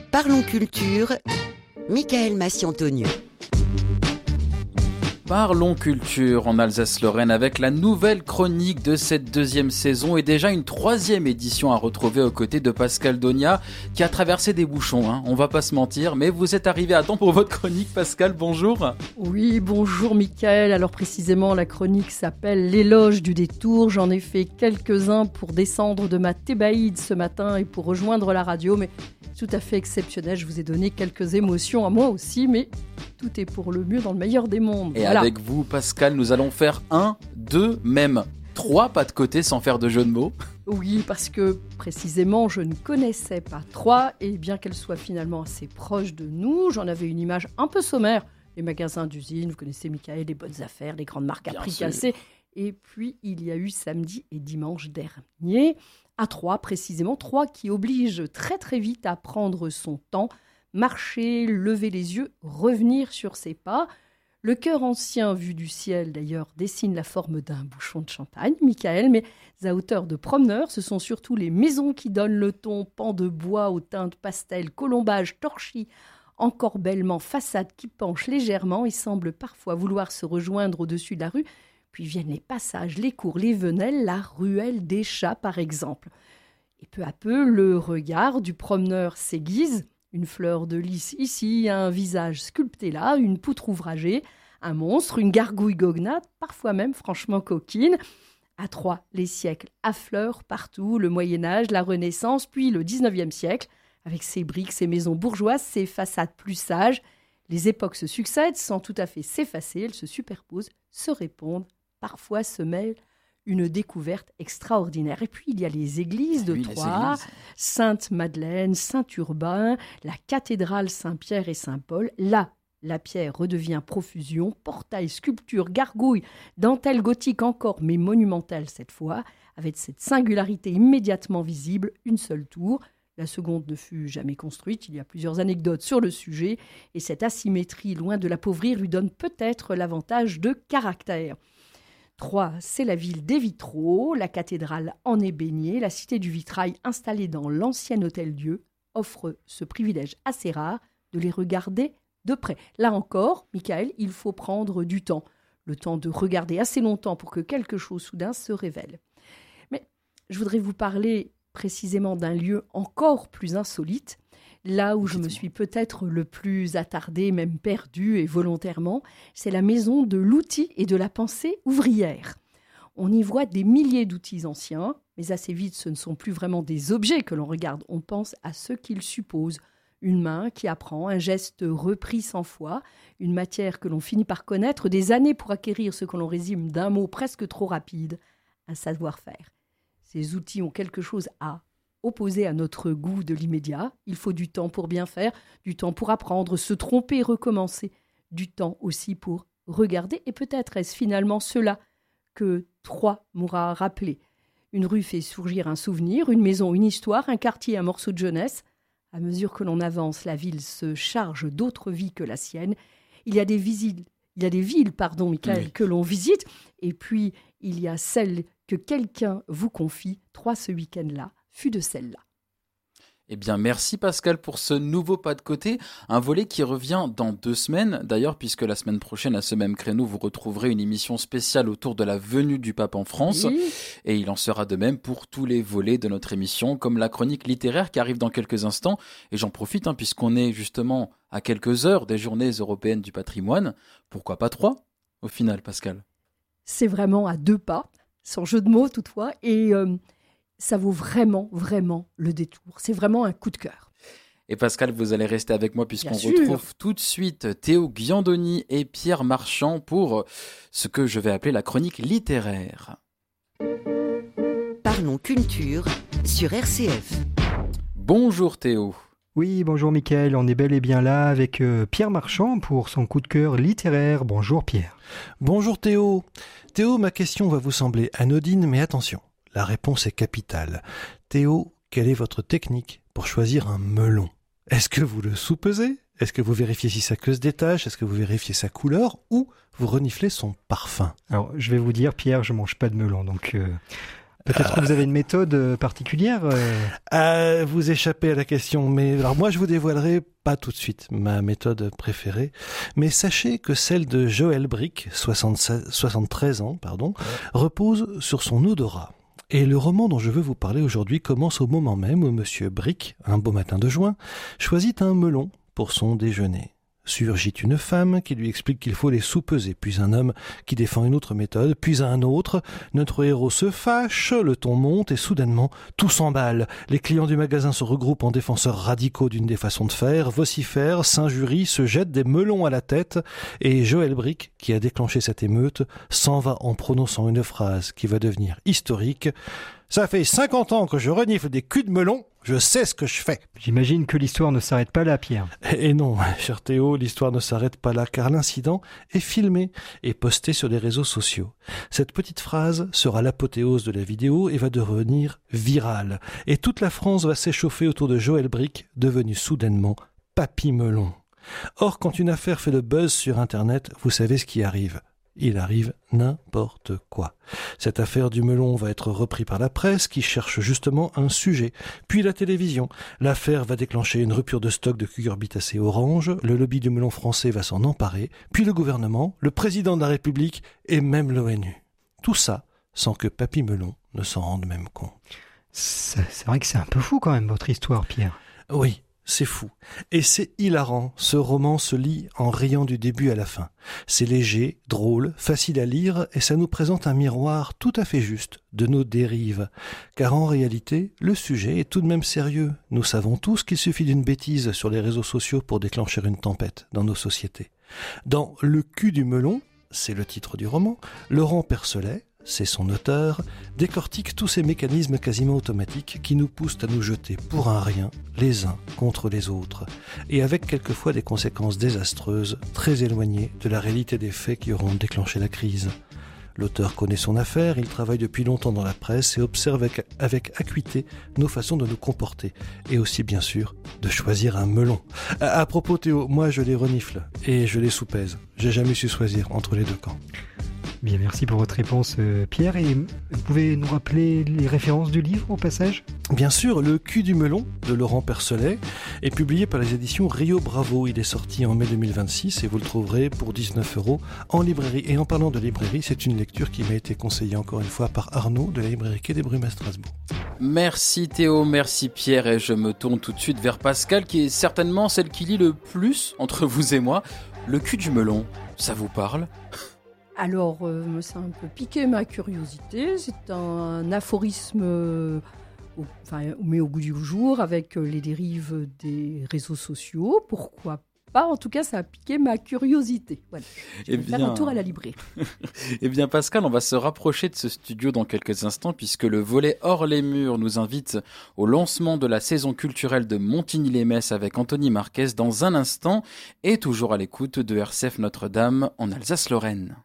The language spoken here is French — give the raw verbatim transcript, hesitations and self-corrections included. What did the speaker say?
Parlons culture, Michael Massiantonieu. Parlons culture en Alsace-Lorraine avec la nouvelle chronique de cette deuxième saison et déjà une troisième édition à retrouver aux côtés de Pascal Donia qui a traversé des bouchons, hein, on va pas se mentir, mais vous êtes arrivé à temps pour votre chronique. Pascal, bonjour. Oui, bonjour Michael. Alors précisément la chronique s'appelle l'éloge du détour. J'en ai fait quelques-uns pour descendre de ma thébaïde ce matin et pour rejoindre la radio, mais tout à fait exceptionnel. Je vous ai donné quelques émotions à moi aussi, mais tout est pour le mieux dans le meilleur des mondes. Et voilà. Avec vous, Pascal, nous allons faire un, deux, même trois pas de côté sans faire de jeu de mots. Oui, parce que précisément, je ne connaissais pas Troyes, et bien qu'elle soit finalement assez proche de nous, j'en avais une image un peu sommaire. Les magasins d'usine, vous connaissez Michael, les bonnes affaires, les grandes marques à Bien prix sûr. cassé. Et puis, il y a eu samedi et dimanche dernier, à Troyes précisément, Troyes qui oblige très très vite à prendre son temps, marcher, lever les yeux, revenir sur ses pas. Le chœur ancien vu du ciel, d'ailleurs, dessine la forme d'un bouchon de champagne, Michael, mais à hauteur de promeneur, ce sont surtout les maisons qui donnent le ton, pans de bois aux teintes pastel, colombages, torchis, encorbellement, façades qui penchent légèrement et semblent parfois vouloir se rejoindre au-dessus de la rue. Puis viennent les passages, les cours, les venelles, la ruelle des chats par exemple. Et peu à peu, le regard du promeneur s'aiguise. Une fleur de lys ici, un visage sculpté là, une poutre ouvragée, un monstre, une gargouille goguenarde, parfois même franchement coquine. À Troyes, les siècles affleurent partout, le Moyen-Âge, la Renaissance, puis le dix-neuvième siècle, avec ses briques, ses maisons bourgeoises, ses façades plus sages. Les époques se succèdent sans tout à fait s'effacer, elles se superposent, se répondent, parfois se mêlent une découverte extraordinaire. Et puis, il y a les églises de Oui, Troyes, Sainte-Madeleine, Saint-Urbain, la cathédrale Saint-Pierre et Saint-Paul. Là, la pierre redevient profusion, portail, sculpture, gargouille, dentelle gothique encore, mais monumentale cette fois, avec cette singularité immédiatement visible, une seule tour. La seconde ne fut jamais construite, il y a plusieurs anecdotes sur le sujet, et cette asymétrie, loin de l'appauvrir, lui donne peut-être l'avantage de caractère. Troyes, c'est la ville des vitraux, la cathédrale en est baignée, la cité du vitrail installée dans l'ancien hôtel-Dieu offre ce privilège assez rare de les regarder de près. Là encore, Michael, il faut prendre du temps, le temps de regarder assez longtemps pour que quelque chose soudain se révèle. Mais je voudrais vous parler précisément d'un lieu encore plus insolite, là où je me suis peut-être le plus attardée, même perdue et volontairement, c'est la maison de l'outil et de la pensée ouvrière. On y voit des milliers d'outils anciens, mais assez vite ce ne sont plus vraiment des objets que l'on regarde, on pense à ce qu'ils supposent. Une main qui apprend, un geste repris cent fois, une matière que l'on finit par connaître, des années pour acquérir ce que l'on résume d'un mot presque trop rapide, un savoir-faire. Ces outils ont quelque chose à opposer à notre goût de l'immédiat. Il faut du temps pour bien faire, du temps pour apprendre, se tromper, recommencer, du temps aussi pour regarder. Et peut-être est-ce finalement cela que Troyes m'aura rappelé. Une rue fait surgir un souvenir, une maison, une histoire, un quartier, un morceau de jeunesse. À mesure que l'on avance, la ville se charge d'autres vies que la sienne. Il y a des visites, il y a des villes, pardon, Michael, oui. que l'on visite, et puis il y a celles que quelqu'un vous confie. Troyes, ce week-end-là, fut de celle-là. Eh bien, merci Pascal pour ce nouveau pas de côté, un volet qui revient dans deux semaines. D'ailleurs, puisque la semaine prochaine, à ce même créneau, vous retrouverez une émission spéciale autour de la venue du pape en France. Oui. Et il en sera de même pour tous les volets de notre émission, comme la chronique littéraire qui arrive dans quelques instants. Et j'en profite, hein, puisqu'on est justement à quelques heures des journées européennes du patrimoine. Pourquoi pas trois, au final, Pascal ? C'est vraiment à deux pas, sans jeu de mots toutefois, et... Euh... ça vaut vraiment, vraiment le détour. C'est vraiment un coup de cœur. Et Pascal, vous allez rester avec moi puisqu'on retrouve tout de suite Théo Ghiandoni et Pierre Marchand pour ce que je vais appeler la chronique littéraire. Parlons culture sur R C F. Bonjour Théo. Oui, bonjour Mickaël, on est bel et bien là avec euh, Pierre Marchand pour son coup de cœur littéraire. Bonjour Pierre. Bonjour Théo. Théo, ma question va vous sembler anodine, mais attention. La réponse est capitale. Théo, quelle est votre technique pour choisir un melon ? Est-ce que vous le soupesez ? Est-ce que vous vérifiez si sa queue se détache ? Est-ce que vous vérifiez sa couleur ? Ou vous reniflez son parfum ? Alors, je vais vous dire, Pierre, je mange pas de melon, donc... Euh... Peut-être que vous avez une méthode particulière euh... euh, Vous échappez à la question, mais alors moi je vous dévoilerai pas tout de suite ma méthode préférée, mais sachez que celle de Joël Brick, soixante-seize, soixante-treize ans, pardon, ouais. repose sur son odorat. Et le roman dont je veux vous parler aujourd'hui commence au moment même où Monsieur Brick, un beau matin de juin, choisit un melon pour son déjeuner. Surgit une femme qui lui explique qu'il faut les sous-peser, puis un homme qui défend une autre méthode, puis un autre. Notre héros se fâche, le ton monte et soudainement tout s'emballe. Les clients du magasin se regroupent en défenseurs radicaux d'une des façons de faire, vocifèrent, s'injurient, se jettent des melons à la tête et Joël Brick, qui a déclenché cette émeute, s'en va en prononçant une phrase qui va devenir historique. « Ça fait cinquante ans que je renifle des culs de melon, je sais ce que je fais !» J'imagine que l'histoire ne s'arrête pas là, Pierre. Et non, cher Théo, l'histoire ne s'arrête pas là, car l'incident est filmé et posté sur les réseaux sociaux. Cette petite phrase sera l'apothéose de la vidéo et va devenir virale. Et toute la France va s'échauffer autour de Joël Brick, devenu soudainement Papy Melon. Or, quand une affaire fait le buzz sur Internet, vous savez ce qui arrive. Il arrive n'importe quoi. Cette affaire du melon va être reprise par la presse qui cherche justement un sujet, puis la télévision. L'affaire va déclencher une rupture de stock de cucurbitacées orange, le lobby du melon français va s'en emparer, puis le gouvernement, le président de la République et même l'ONU. Tout ça sans que Papy Melon ne s'en rende même compte. C'est, c'est vrai que c'est un peu fou quand même votre histoire, Pierre. Oui. C'est fou. Et c'est hilarant. Ce roman se lit en riant du début à la fin. C'est léger, drôle, facile à lire et ça nous présente un miroir tout à fait juste de nos dérives. Car en réalité, le sujet est tout de même sérieux. Nous savons tous qu'il suffit d'une bêtise sur les réseaux sociaux pour déclencher une tempête dans nos sociétés. Dans Le cul du melon, c'est le titre du roman, Laurent Percelet, c'est son auteur, décortique tous ces mécanismes quasiment automatiques qui nous poussent à nous jeter pour un rien, les uns contre les autres, et avec quelquefois des conséquences désastreuses, très éloignées de la réalité des faits qui auront déclenché la crise. L'auteur connaît son affaire, il travaille depuis longtemps dans la presse et observe avec, avec acuité nos façons de nous comporter, et aussi bien sûr de choisir un melon. À, à propos Théo, moi je les renifle et je les soupèse, j'ai jamais su choisir entre les deux camps. Bien, merci pour votre réponse, euh, Pierre. Et vous pouvez nous rappeler les références du livre au passage ? Bien sûr, Le cul du melon de Laurent Percelet est publié par les éditions Rio Bravo. Il est sorti en mai deux mille vingt-six et vous le trouverez pour dix-neuf euros en librairie. Et en parlant de librairie, c'est une lecture qui m'a été conseillée encore une fois par Arnaud de la librairie Quai des Brumes à Strasbourg. Merci Théo, merci Pierre. Et je me tourne tout de suite vers Pascal qui est certainement celle qui lit le plus entre vous et moi. Le cul du melon, ça vous parle ? Alors, euh, ça a un peu piqué ma curiosité. C'est un aphorisme, euh, au, enfin, mis au goût du jour avec euh, les dérives des réseaux sociaux. Pourquoi pas ? En tout cas, ça a piqué ma curiosité. Voilà. Je vais faire un tour à la librairie. Eh bien, Pascal, on va se rapprocher de ce studio dans quelques instants puisque le volet Hors les murs nous invite au lancement de la saison culturelle de Montigny-lès-Metz avec Anthony Marquez dans un instant et toujours à l'écoute de R C F Notre-Dame en Alsace-Lorraine.